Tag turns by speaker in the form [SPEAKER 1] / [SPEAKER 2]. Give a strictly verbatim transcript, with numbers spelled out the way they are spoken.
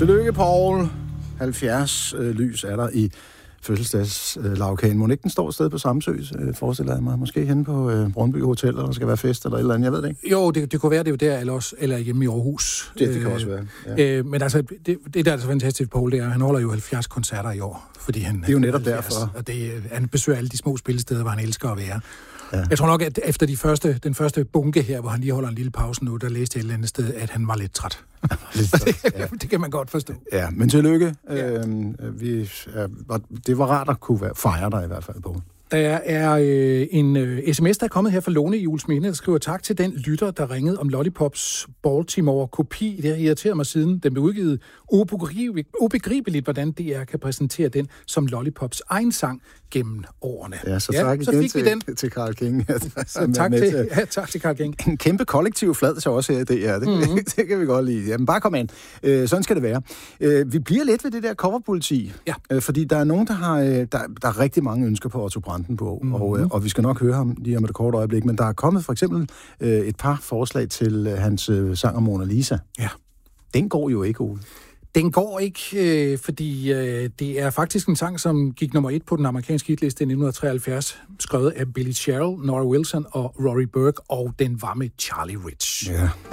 [SPEAKER 1] Tillykke, Paul. halvfjerds øh, lys er der i fødselsdagslagkagen. Må ikke den står et sted på Samsø, øh, forestiller jeg mig. Måske henne på øh, Brøndby Hotel, eller der skal være fest eller et eller andet, jeg ved det ikke.
[SPEAKER 2] Jo, det, det kunne være, det er jo der, eller, også, eller hjemme i Aarhus.
[SPEAKER 1] Det, det kan også være, ja.
[SPEAKER 2] øh, Men altså, det, det der er så fantastisk, Paul, det er, han holder jo halvfjerds koncerter i år, fordi han...
[SPEAKER 1] Det er jo netop
[SPEAKER 2] halvfjerds,
[SPEAKER 1] derfor.
[SPEAKER 2] Og det, han besøger alle de små spillesteder, hvor han elsker at være.
[SPEAKER 1] Ja.
[SPEAKER 2] Jeg tror nok, at efter de første, den første bunke her, hvor han lige holder en lille pause nu, der læste jeg et eller andet sted, at han var lidt træt.
[SPEAKER 1] lidt træt ja.
[SPEAKER 2] Det kan man godt forstå.
[SPEAKER 1] Ja, men tillykke.
[SPEAKER 2] Ja.
[SPEAKER 1] Øh, vi, ja, det var rart at kunne være, fejre dig i hvert fald, på.
[SPEAKER 2] Der er øh, en øh, sms, der er kommet her fra Lone i Juelsminde, der skriver tak til den lytter, der ringede om Lollipops Baltimore-kopi. Det har irriteret mig siden den blev udgivet. Ubegribeligt, ubegribeligt, hvordan D R kan præsentere den som Lollipops egen sang gennem årene.
[SPEAKER 1] Ja, så tak
[SPEAKER 2] ja, så
[SPEAKER 1] igen
[SPEAKER 2] fik
[SPEAKER 1] til,
[SPEAKER 2] vi den.
[SPEAKER 1] til Carl King. Ja,
[SPEAKER 2] så tak, til, til, ja, tak til Carl King.
[SPEAKER 1] En kæmpe kollektiv flad så også her i D R. Det, mm-hmm. det, det kan vi godt lide. Jamen, bare kom an. Øh, sådan skal det være. Øh, vi bliver lidt ved det der coverpoliti.
[SPEAKER 2] Ja.
[SPEAKER 1] Øh, fordi der er nogen, der har... Der, der er rigtig mange ønsker på Otto Brandenburg. Mm-hmm. Og, øh, og vi skal nok høre ham lige om et kort øjeblik. Men der er kommet for eksempel øh, et par forslag til øh, hans øh, sang om Mona Lisa.
[SPEAKER 2] Ja.
[SPEAKER 1] Den går jo ikke, Ole.
[SPEAKER 2] Den går ikke, øh, fordi øh, det er faktisk en sang, som gik nummer et på den amerikanske hitliste i nitten treoghalvfjerds, skrevet af Billy Sherrill, Nora Wilson og Rory Burke, og den var med Charlie Rich.
[SPEAKER 1] Ja.